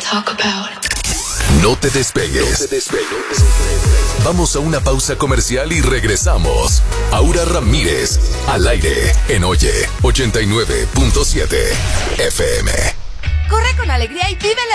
talk about. No te despegues. Vamos a una pausa comercial y regresamos. Aura Ramírez, al aire, en Oye 89.7 FM. Corre con alegría y vive